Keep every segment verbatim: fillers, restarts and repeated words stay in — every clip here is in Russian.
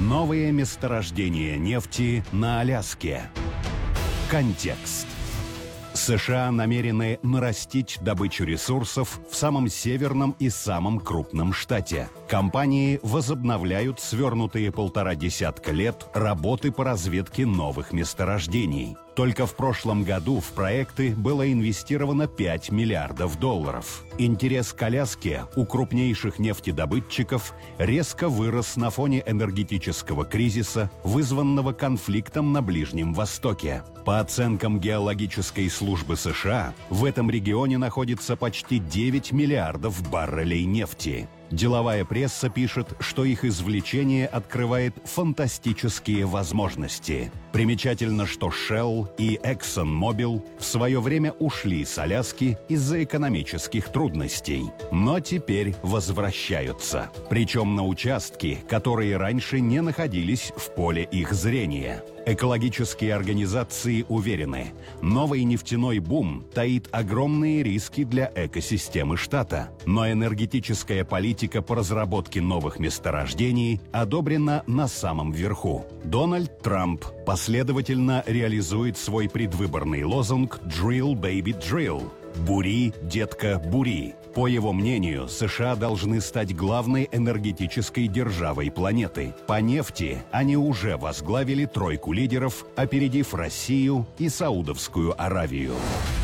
Новые месторождения нефти на Аляске. Контекст. США намерены нарастить добычу ресурсов в самом северном и самом крупном штате. Компании возобновляют свернутые полтора десятка лет работы по разведке новых месторождений. Только в прошлом году в проекты было инвестировано пять миллиардов долларов. Интерес к Аляске у крупнейших нефтедобытчиков резко вырос на фоне энергетического кризиса, вызванного конфликтом на Ближнем Востоке. По оценкам геологической службы США, в этом регионе находится почти девять миллиардов баррелей нефти. Деловая пресса пишет, что их извлечение открывает фантастические возможности. Примечательно, что Shell и ExxonMobil в свое время ушли с Аляски из-за экономических трудностей, но теперь возвращаются. Причем на участки, которые раньше не находились в поле их зрения. Экологические организации уверены, новый нефтяной бум таит огромные риски для экосистемы штата, но энергетическая политика по разработке новых месторождений одобрена на самом верху. Дональд Трамп последовательно реализует свой предвыборный лозунг «Drill, baby, drill» – «Бури, детка, бури». По его мнению, США должны стать главной энергетической державой планеты. По нефти они уже возглавили тройку лидеров, опередив Россию и Саудовскую Аравию.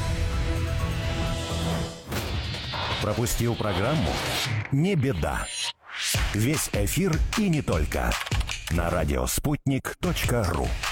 Пропустил программу? Не беда. Весь эфир и не только. На радиоспутник точка ру.